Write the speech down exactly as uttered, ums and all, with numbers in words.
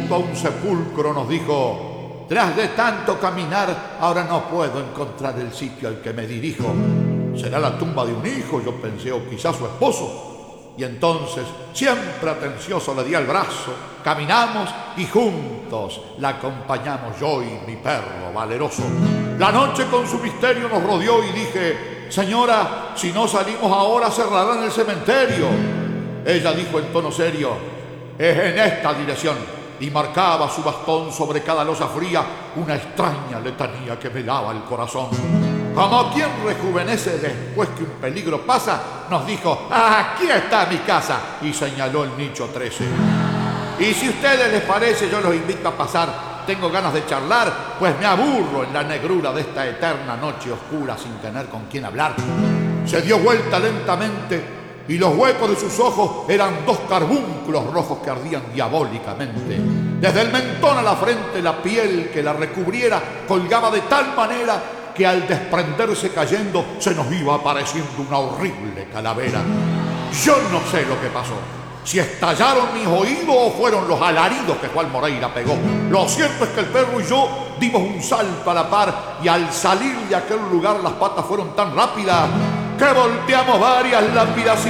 junto a un sepulcro nos dijo: tras de tanto caminar, ahora no puedo encontrar el sitio al que me dirijo. Será la tumba de un hijo, yo pensé, o quizás su esposo. Y entonces, siempre atencioso, le di el brazo, caminamos y juntos la acompañamos, yo y mi perro valeroso. La noche con su misterio nos rodeó y dije: señora, si no salimos ahora cerrarán el cementerio. Ella dijo en tono serio: es en esta dirección, y marcaba su bastón sobre cada losa fría una extraña letanía que me lava el corazón. Como quien rejuvenece después que un peligro pasa, nos dijo: aquí está mi casa, y señaló el nicho trece. Y si a ustedes les parece, yo los invito a pasar. Tengo ganas de charlar, pues me aburro en la negrura de esta eterna noche oscura sin tener con quién hablar. Se dio vuelta lentamente y los huecos de sus ojos eran dos carbunclos rojos que ardían diabólicamente. Desde el mentón a la frente, la piel que la recubriera colgaba de tal manera que al desprenderse cayendo se nos iba apareciendo una horrible calavera. Yo no sé lo que pasó, si estallaron mis oídos o fueron los alaridos que Juan Moreira pegó. Lo cierto es que el perro y yo dimos un salto a la par, y al salir de aquel lugar las patas fueron tan rápidas que volteamos varias lápidas